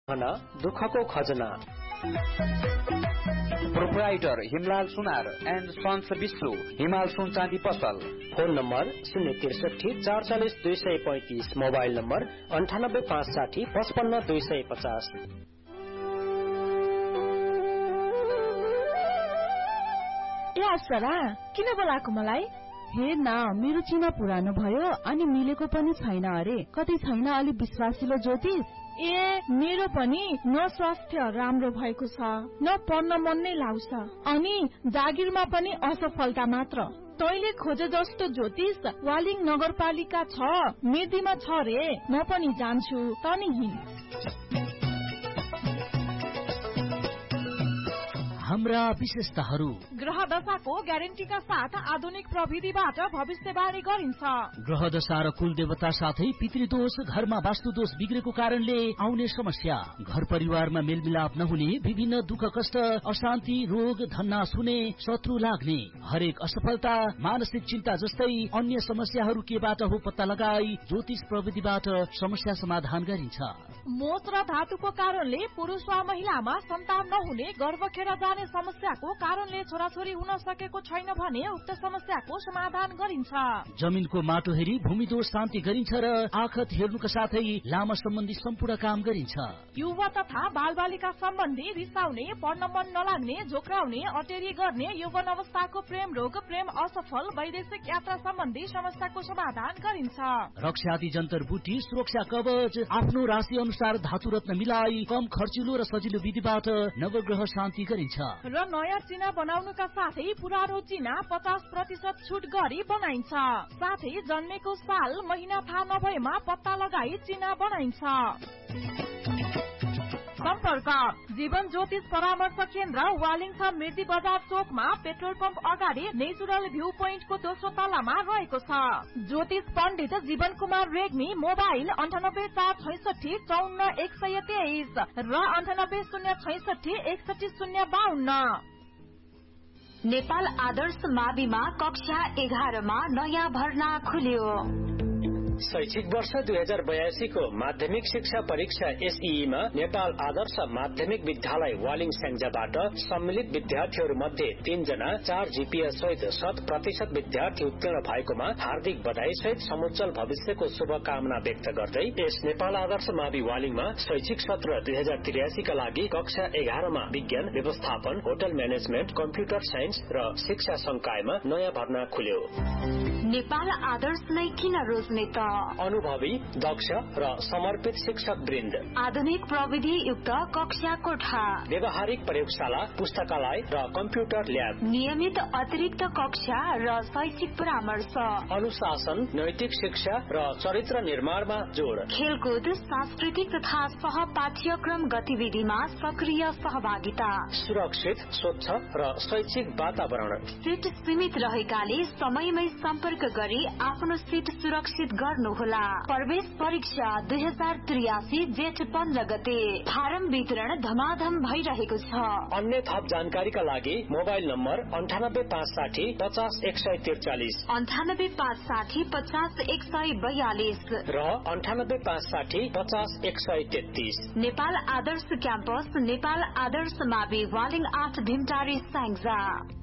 दुःखको खजना। Proprietor Himlal Sunar and sons विश्व हिमाल सुन चाँदी पसल। Phone number 063 440 235, mobile number 98 560 55 250। ए अप्सरा, किन बोलाएको मलाई? हेर न, मेरो चिना पुरानो भयो अनि मिलेको पनि छैन अरे। कतै छैन अलि विश्वासिलो ज्योतिष? ए मेरो पनि न स्वास्थ्य राम्रो भएको छ, न पढ्न मन नै लाग्छ, अनि जागिरमा पनि असफलता मात्र। तैले खोजे जस्तो ज्योतिष वालिङ नगरपालिका 6 मेदीमा छ रे। म पनि जान्छु, तनी हिँड। हाम्रा विशेषताहरू: ग्रह दशाको ग्यारेन्टीका साथ आधुनिक प्रविधिबाट भविष्यवाणी गरिन्छ। ग्रह दशा र कुल देवता साथै पितृदोष, घरमा वास्तुदोष बिग्रेको कारणले आउने समस्या, घर परिवारमा मेलमिलाप नहुने, विभिन्न दुःख कष्ट, अशान्ति, रोग, धन्नास हुने, शत्रु लाग्ने, हरेक असफलता, मानसिक चिन्ता जस्तै अन्य समस्याहरू केबाट हो पत्ता लगाई ज्योतिष प्रविधिबाट समस्या समाधान गरिन्छ। मोच र धातुको कारणले पुरुष वा महिलामा सन्तान नहुने, गर्भ खेर जाने समस्याको कारणले छोराछोरी हुन सकेको छैन भने उक्त समस्याको समाधान गरिन्छ। जमिनको माटो हेरी भूमिदोष शान्ति गरिन्छ र आखत हेर्नुका साथै लामा सम्बन्धी सम्पूर्ण काम गरिन्छ। युवा तथा बालबालिका सम्बन्धी रिसाउने, पढ्न मन नलाग्ने, झोक्राउने, अटेरी गर्ने, यौवन अवस्थाको प्रेम रोग, प्रेम असफल, वैदेशिक यात्रा सम्बन्धी समस्याको समाधान गरिन्छ। रक्षादि जन्तर बुटी, सुरक्षा कवच, आफ्नो राशि अनुसार धातु रत्न मिलाई कम खर्चिलो र सजिलो विधिबाट नवग्रह शान्ति गरिन्छ। र नयाँ चिना बनाउनुका साथै पुरानो चिना 50% छुट गरी बनाइन्छ। साथै जन्मेको साल महिना थाहा नभएमा पत्ता लगाई चिना बनाइन्छ। सम्पर्क जीवन ज्योतिष परामर्श केन्द्र, वालिङ छ, मिर्दी बजार चोकमा, पेट्रोल पम्प अगाडि, नेचुरल भ्यू पोइन्टको दोस्रो तलामा रहेको छ। ज्योतिष पण्डित जीवन कुमार रेग्मी, मोबाइल 98 466 54 123 र 98 066 61 052। नेपाल आदर्श माविमा कक्षा 11 मा नयाँ भर्ना खुल्यो। शैक्षिक वर्ष 2082 को माध्यमिक शिक्षा परीक्षा एसईई मा नेपाल आदर्श माध्यमिक विद्यालय वालिङ स्याङ्जाबाट सम्मिलित विद्यार्थीहरू मध्ये 3 जना 4 जीपीएस सहित 100% विद्यार्थी उत्तीर्ण भएकोमा हार्दिक बधाई सहित समुज्जवल भविष्यको शुभकामना व्यक्त गर्दै यस नेपाल आदर्श मावि वालिङमा शैक्षिक सत्र 2083 का लागि कक्षा 11 मा विज्ञान, व्यवस्थापन, होटल म्यानेजमेन्ट, कम्प्युटर साइन्स र शिक्षा संकायमा नयाँ भर्ना खुल्यो। नेपाल आदर्श नै किन रोज्ने त? अनुभवी, दक्ष र समर्पित शिक्षक वृन्द, आधुनिक प्रविधि युक्त कक्षा कोठा, व्यवहारिक प्रयोगशाला, पुस्तकालय र कम्प्युटर ल्याब, नियमित अतिरिक्त कक्षा र शैक्षिक परामर्श, अनुशासन, नैतिक शिक्षा र चरित्र निर्माणमा जोड, खेलकुद, सांस्कृतिक तथा सह पाठ्यक्रम गतिविधिमा सक्रिय सहभागिता, सुरक्षित, स्वच्छ र शैक्षिक वातावरण। सीट सीमित रहेकाले समयमै सम्पर्क गरी आफ्नो सीट सुरक्षित गर्नुहोला। प्रवेश परीक्षा 2083 जेठ 15 गते। फारम वितरण धमाधम भइरहेको छ। अन्य थप जानकारीका लागि मोबाइल नम्बर 98 560 50 143, 98 560 50 142 र 98 560 50 133। नेपाल आदर्श क्याम्पस, नेपाल आदर्श मावि, वालिङ 8 भिमटारी स्याङ्जा।